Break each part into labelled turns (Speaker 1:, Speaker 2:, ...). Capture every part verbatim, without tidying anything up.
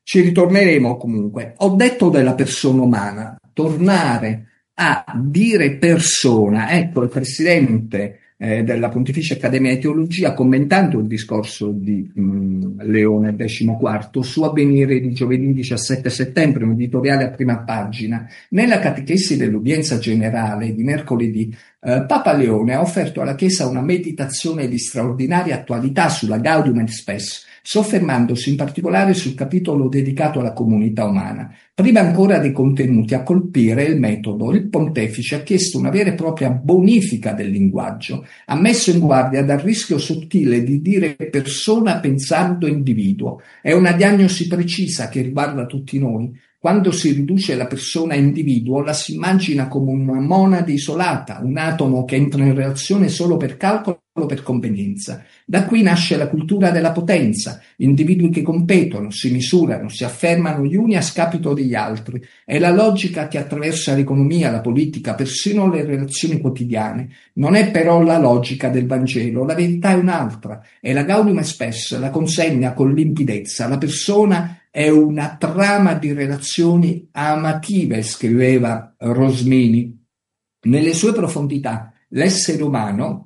Speaker 1: Ci ritorneremo comunque. Ho detto della persona umana, tornare a dire persona. Ecco, il presidente eh, della Pontificia Accademia di Teologia, commentando il discorso di mh, Leone quindici su Avvenire di giovedì diciassette settembre, un editoriale a prima pagina, nella catechesi dell'udienza generale di mercoledì, eh, Papa Leone ha offerto alla Chiesa una meditazione di straordinaria attualità sulla Gaudium et Spes, soffermandosi in particolare sul capitolo dedicato alla comunità umana. Prima ancora dei contenuti, a colpire il metodo, il pontefice ha chiesto una vera e propria bonifica del linguaggio, ha messo in guardia dal rischio sottile di dire persona pensando individuo. È una diagnosi precisa che riguarda tutti noi. Quando si riduce la persona a individuo, la si immagina come una monade isolata, un atomo che entra in relazione solo per calcolo o per convenienza. Da qui nasce la cultura della potenza, individui che competono, si misurano, si affermano gli uni a scapito degli altri. È la logica che attraversa l'economia, la politica, persino le relazioni quotidiane. Non è però la logica del Vangelo, la verità è un'altra. È la Gaudium et Spes, la consegna con limpidezza. La persona è una trama di relazioni amative, scriveva Rosmini. Nelle sue profondità, l'essere umano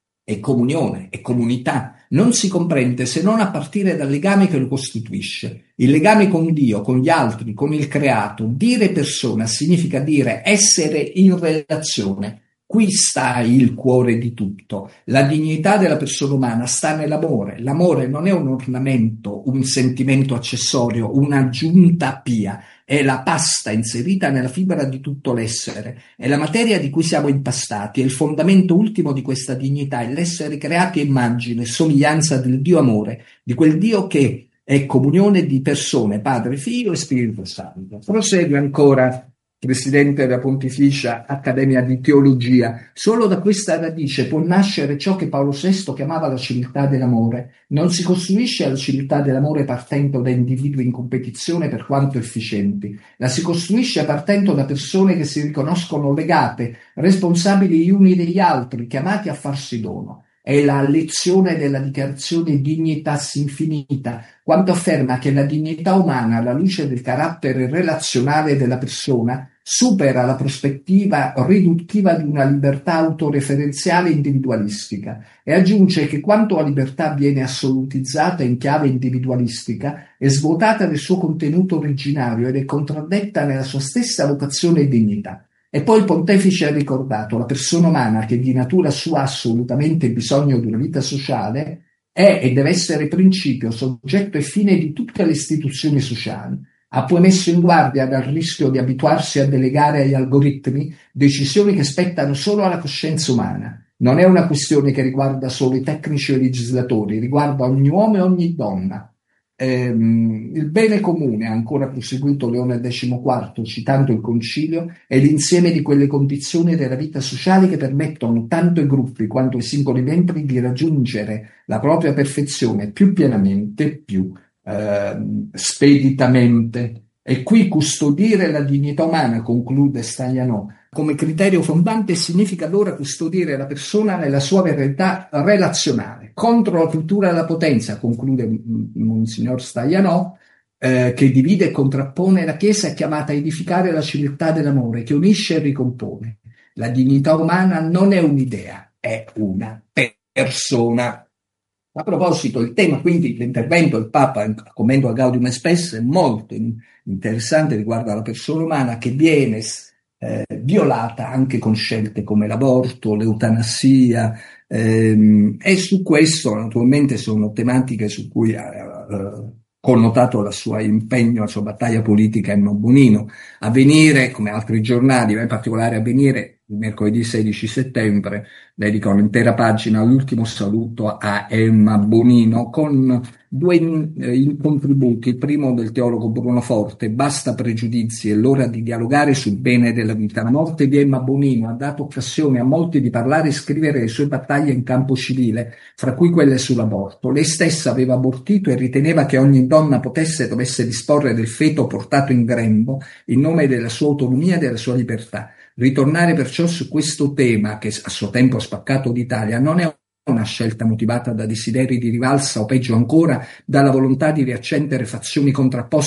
Speaker 1: è comunione, è comunità, non si comprende se non a partire dal legame che lo costituisce. Il legame con Dio, con gli altri, con il creato. Dire persona significa dire essere in relazione. Qui sta il cuore di tutto. La dignità della persona umana sta nell'amore. L'amore non è un ornamento, un sentimento accessorio, un'aggiunta pia. È la pasta inserita nella fibra di tutto l'essere. È la materia di cui siamo impastati. È il fondamento ultimo di questa dignità. È l'essere creati a immagine e somiglianza del Dio amore, di quel Dio che è comunione di persone, Padre, Figlio e Spirito Santo. Prosegue ancora Presidente della Pontificia Accademia di Teologia. Solo da questa radice può nascere ciò che Paolo sesto chiamava la civiltà dell'amore. Non si costruisce la civiltà dell'amore partendo da individui in competizione per quanto efficienti. La si costruisce partendo da persone che si riconoscono legate, responsabili gli uni degli altri, chiamati a farsi dono. È la lezione della dichiarazione Dignitas Infinita, quando afferma che la dignità umana, alla luce del carattere relazionale della persona, supera la prospettiva riduttiva di una libertà autoreferenziale individualistica, e aggiunge che quando la libertà viene assolutizzata in chiave individualistica è svuotata del suo contenuto originario ed è contraddetta nella sua stessa vocazione e dignità. E poi il pontefice ha ricordato la persona umana, che di natura sua ha assolutamente bisogno di una vita sociale, è e deve essere principio, soggetto e fine di tutte le istituzioni sociali. Ha poi messo in guardia dal rischio di abituarsi a delegare agli algoritmi decisioni che spettano solo alla coscienza umana. Non è una questione che riguarda solo i tecnici e i legislatori, riguarda ogni uomo e ogni donna. Ehm, il bene comune, ha ancora proseguito Leone quindici, citando il Concilio, è l'insieme di quelle condizioni della vita sociale che permettono tanto ai gruppi quanto ai singoli membri di raggiungere la propria perfezione più pienamente, più eh, speditamente. E qui custodire la dignità umana, conclude Staglianò, come criterio fondante significa allora custodire la persona nella sua verità relazionale, contro la cultura della potenza, conclude Monsignor Staglianò, eh, che divide e contrappone. La Chiesa è chiamata a edificare la civiltà dell'amore, che unisce e ricompone. La dignità umana non è un'idea, è una persona. A proposito, il tema, quindi, l'intervento del Papa a commento a Gaudium et Spes è molto interessante, riguarda la persona umana che viene eh, violata anche con scelte come l'aborto, l'eutanasia, ehm, e su questo naturalmente sono tematiche su cui ha eh, connotato la sua impegno, la sua battaglia politica Emma Bonino. Avvenire, come altri giornali, ma in particolare Avvenire, il mercoledì sedici settembre, dedica un'intera pagina all'ultimo saluto a Emma Bonino, con due in, in contributi. Il primo del teologo Bruno Forte: basta pregiudizi, è l'ora di dialogare sul bene della vita. La morte di Emma Bonino ha dato occasione a molti di parlare e scrivere le sue battaglie in campo civile, fra cui quelle sull'aborto. Lei stessa aveva abortito e riteneva che ogni donna potesse e dovesse disporre del feto portato in grembo in nome della sua autonomia e della sua libertà. Ritornare perciò su questo tema, che a suo tempo ha spaccato l'Italia, non è una scelta motivata da desideri di rivalsa o peggio ancora dalla volontà di riaccendere fazioni contrapposte